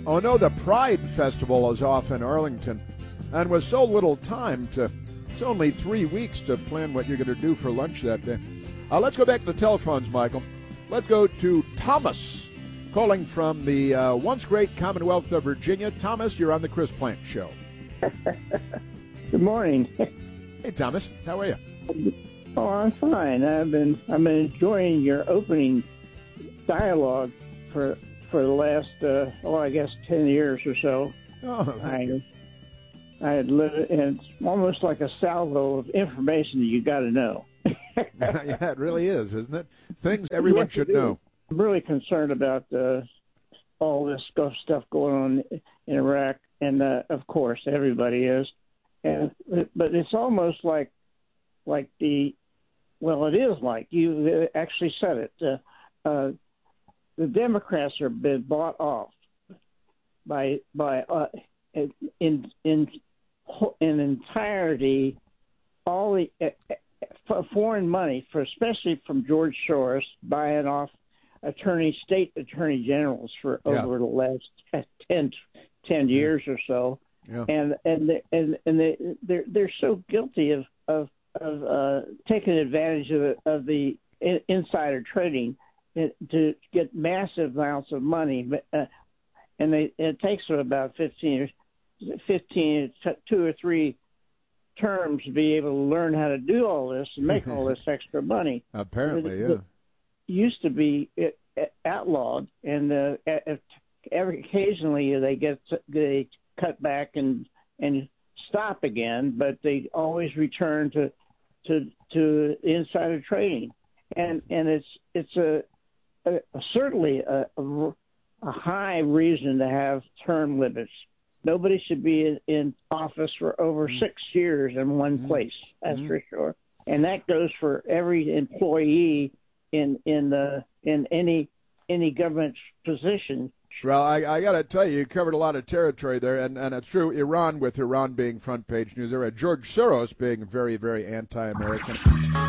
Oh no, the Pride Festival is off in Arlington, and with so little time it's only 3 weeks to plan what you're going to do for lunch that day. Let's go back to the telephones, Michael. Let's go to Thomas, calling from the once great Commonwealth of Virginia. Thomas, you're on the Chris Plante Show. Good morning. Hey, Thomas, how are you? Oh, I'm fine. I've been enjoying your opening dialogue for the last, I guess 10 years or so. Oh, thank you. I had lived, and it's almost like a salvo of information that you got to know. Yeah, it really is, isn't it? Things everyone should know. I'm really concerned about all this stuff going on in Iraq, and of course everybody is. But it's almost like it is like you actually said it. The Democrats are been bought off by in entirety all the foreign money, especially from George Soros, buying off state attorney generals for over the last 10 years or so. Yeah. And they're so guilty of taking advantage of the insider trading to get massive amounts of money, and it takes them about 2 or 3 terms to be able to learn how to do all this and make all this extra money. Apparently, yeah. It used to be outlawed, and occasionally they cut back and stop again, but they always return to insider trading, and it's certainly a high reason to have term limits. Nobody should be in office for over 6 years in one place. That's for sure, and that goes for every employee in any government position. Well, I got to tell you covered a lot of territory there, and it's true. Iran, with Iran being front page news, there, George Soros being very, very anti-American.